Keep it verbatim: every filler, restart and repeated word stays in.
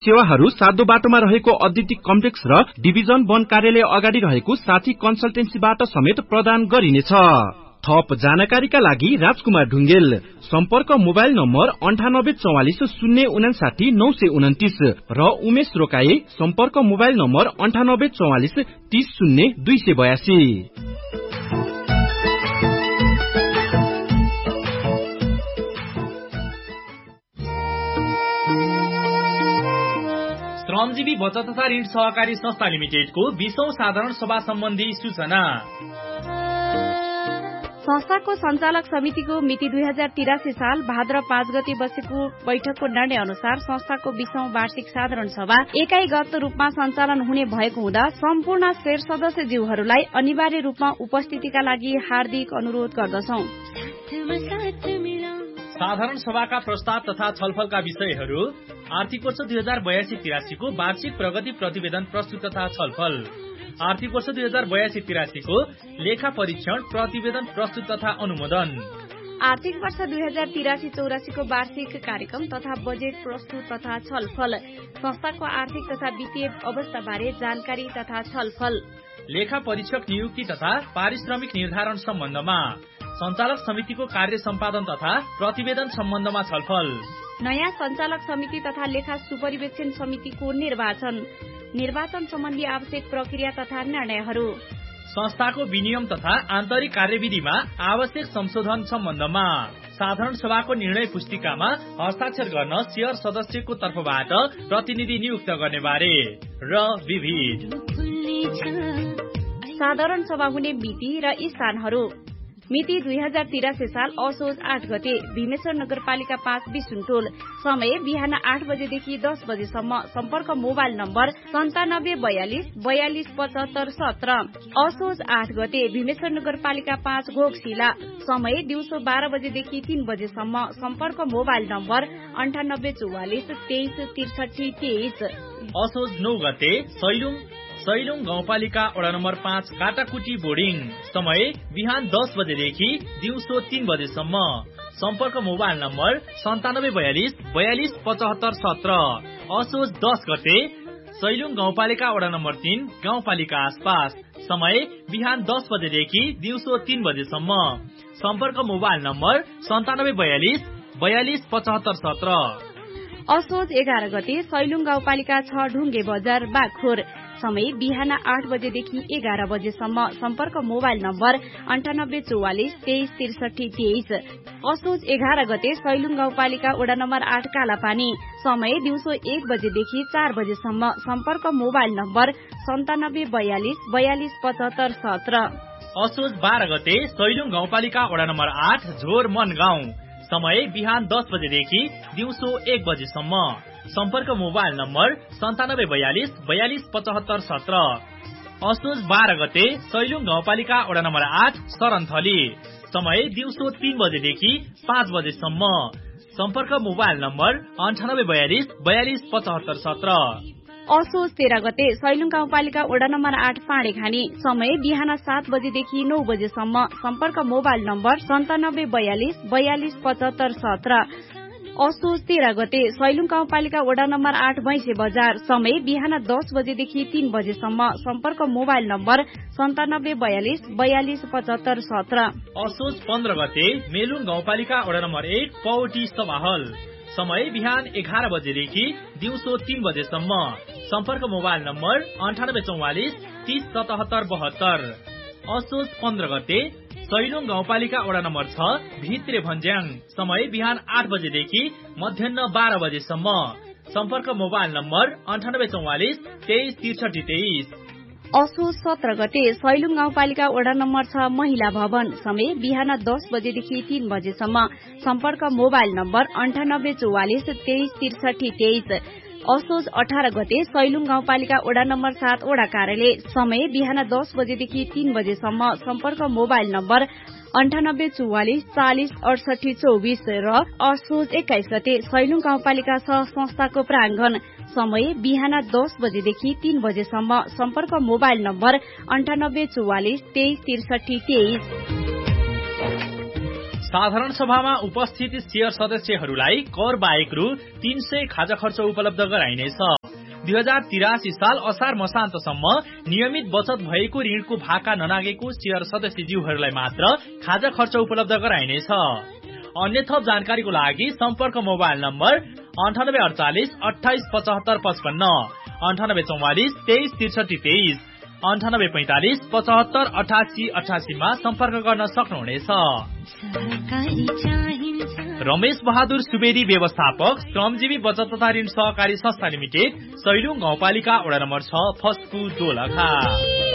सेवाहरू सातो बाटोमा रहेको अद्वितीय कम्प्लेक्स र डिभिजन वन कार्यालय अगाडि रहेको साथी कन्सल्टेन्सीबाट समेत प्रदान गरिनेछ। थप जानकारीका लागि राजकुमार ढुङ्गेल, सम्पर्क मोबाइल नम्बर अन्ठानब्बे चौवालिस शून्य उनासाठी नौ सय उन्तिस र उमेश रोकाए, सम्पर्क मोबाइल नम्बर अन्ठानब्बे चौवालिस तीस शून्य दुई सय बयासी। श्रमजीवी बचत तथा ऋण सहकारी संस्था लिमिटेडको बीसौं साधारण सभा सम्बन्धी सूचना। संस्थाको सञ्चालक समितिको मिति दुई हजार तिरासी साल भाद्र पाँच गते बसेको बैठकको निर्णय अनुसार संस्थाको बीसौं वार्षिक साधारण सभा एकाइगत रूपमा सञ्चालन हुने भएको हुँदा सम्पूर्ण शेर सदस्यज्यूहरूलाई अनिवार्य रूपमा उपस्थितिका लागि हार्दिक अनुरोध गर्दछौं। साधारण सभाका प्रस्ताव तथा छलफलका विषयहरू आर्थिक वर्ष दुई हजार बयासी तिरासीको वार्षिक प्रगति प्रतिवेदन प्रस्तुत तथा छलफल, आर्थिक वर्ष दुई हजार बयासी तिरासीको लेखा परीक्षण प्रतिवेदन प्रस्तुत तथा अनुमोदन, आर्थिक वर्ष दुई हजार तिरासी चौरासीको वार्षिक कार्यक्रम तथा बजेट प्रस्तुत तथा छलफल, संस्थाको आर्थिक तथा वित्तीय अवस्थाबारे जानकारी तथा छलफल, लेखा परीक्षक नियुक्ति तथा पारिश्रमिक निर्धारण सम्बन्धमा, सञ्चालक समितिको कार्य सम्पादन तथा प्रतिवेदन सम्बन्धमा छलफल, नयाँ सञ्चालक समिति तथा लेखा सुपरिवेक्षण समितिको निर्वाचन, निर्वाचन सम्बन्धी आवश्यक प्रक्रिया तथा निर्णयहरू, संस्थाको विनियम तथा आन्तरिक कार्यविधिमा आवश्यक संशोधन सम्बन्धमा, साधारण सभाको निर्णय पुस्तिकामा हस्ताक्षर गर्न शेयर सदस्यको तर्फबाट प्रतिनिधि नियुक्त गर्ने बारे र विविध। साधारण सभा हुने मिति र स्थानहरू। मिति दुई हजार तिरासी साल असोज आठ गते भीमेश्वर नगरपालिका पाँच विसुनटोल, समय बिहान आठ बजेदेखि दस बजेसम्म, सम्पर्क मोबाइल नम्बर सन्तानब्बे बयालिस बयालिस पचहत्तर सत्र। असोज आठ गते भीमेश्वर नगरपालिका पाँच घोकशिला, समय दिउँसो बाह्र बजेदेखि तीन बजेसम्म, सम्पर्क मोबाइल नम्बर अन्ठानब्बे चौवालिस तेइस त्रिसठी तेइस। असोज नौ गते सैलुङ सैलुङ गाउँपालिका वडा नम्बर पाँच काटाकुटी बोर्डिङ, समय बिहान दस बजेदेखि दिउँसो तीन बजेसम्म, सम्पर्क मोबाइल नम्बर सन्तानब्बे बयालिस बयालिस पचहत्तर सत्र। असोज दस गते सैलुङ गाउँपालिका वडा नम्बर तीन गाउँपालिका आसपास, समय बिहान दस बजेदेखि दिउँसो तीन बजेसम्म, सम्पर्क मोबाइल नम्बर सन्तानब्बे बयालिस बयालिस पचहत्तर सत्र। असोज एघार गते सैलुङ गाउँपालिका छ ढुङ्गे बजार बागखोर, समय बिहान आठ बजेदेखि एघार बजेसम्म, सम्पर्क मोबाइल नम्बर अन्ठानब्बे चौवालिस तेइस त्रिसठी तेइस। असोज एघार गते सैलुङ गाउँपालिका वडा नम्बर आठ कालापानी, समय दिउँसो एक बजेदेखि चार बजेसम्म, सम्पर्क मोबाइल नम्बर सन्तानब्बे बयालिस बयालिस पचहत्तर सत्र। असोज बाह्र गते सैलुङ गाउँपालिका वडा नम्बर आठ झोर मन गाउँ, समय बिहान दस बजेदेखि दिउँसो एक बजेसम्म, सम्पर्क मोबाइल नम्बर सन्तानब्बे बयालिस बयालिस पचहत्तर सत्र। असोज बाह्र गते सैलुङ गाउँपालिका वडा नम्बर आठ सरनथली, समय दिउँसो तीन बजेदेखि पाँच बजेसम्म, सम्पर्क मोबाइल नम्बर अन्ठानब्बे बयालिस बयालिस पचहत्तर सत्र। असोज तेह्र गते सैलुङ गाउँपालिका वडा नम्बर आठ पाँडेखानी, समय बिहान सात बजेदेखि नौ बजेसम्म, सम्पर्क मोबाइल नम्बर सन्तानब्बे बयालिस बयालिस पचहत्तर सत्र। असोज तेह्र गते सैलुङ गाउँपालिका वडा नम्बर आठ भैँसे बजार, समय बिहान दस बजेदेखि तीन बजेसम्म, सम्पर्क मोबाइल नम्बर सन्तानब्बे बयालिस बयालिस पचहत्तर सत्र। असोज पन्ध्र गते मेलुङ गाउँपालिका वडा नम्बर एक पौटी सभाहल, समय बिहान एघार बजेदेखि दिउँसो तीन बजेसम्म, सम्पर्क मोबाइल नम्बर अन्ठानब्बे चौवालिस तीस सतहत्तर बहत्तर। असोज पन्ध्र गते सैलुङ गाउँपालिका वडा नम्बर छ भित्रे भन्ज्याङ, समय बिहान आठ बजेदेखि मध्याह बाह्र बजेसम्म, सम्पर्क मोबाइल नम्बर अन्ठानब्बे चौवालिस तेइस त्रिसठी तेइस। असोज सत्र गते सैलुङ गाउँपालिका वडा नम्बर छ महिला भवन, समय बिहान दस बजेदेखि तीन बजेसम्म, सम्पर्क मोबाइल नम्बर अन्ठानब्बे चौवालिस तेइस त्रिसठी तेइस। असोज अठार गते सैलुङ गाउँपालिका वडा नम्बर सात वडा कार्यालय, समय बिहान दस बजेदेखि तीन बजेसम्म, सम्पर्क मोबाइल नम्बर अन्ठानब्बे चौवालिस चालिस अडसठी चौबिस। र असोज एक्काइस गते सैलुङ गाउँपालिका छ संस्थाको प्राङ्गण, समय बिहान दस बजेदेखि तीन बजेसम्म, सम्पर्क मोबाइल नम्बर अन्ठानब्बे चौवालिस तेइस त्रिसठी तेइस। साधारण सभामा उपस्थित शेयर सदस्यहरूलाई कर बाहेक रु तीन सय खाजा खर्च उपलब्ध गराइनेछ। दुई हजार तिरासी साल असार मसान्तसम्म नियमित बचत भएको ऋणको भाका ननागेको शेयर सदस्यज्यूहरूलाई मात्र खाजा खर्च उपलब्ध गराइनेछ। अन्य थप जानकारीको लागि सम्पर्क मोबाइल नम्बर अन्ठानब्बे अडचालिस अठाइस पचहत्तर पचपन्न, अन्ठानब्बे चौवालिस तेइस त्रिसठी तेइस, अन्ठानब्बे पैंतालिस पचहत्तर अठासी अठासीमा सम्पर्क गर्न सक्नुहुनेछ। रमेश बहादुर सुवेदी व्यवस्थापक श्रमजीवी बचत तथा ऋण सहकारी संस्था लिमिटेड, सैलुङ गाउँपालिका वडा नम्बर छ, फस्कु दोलखा।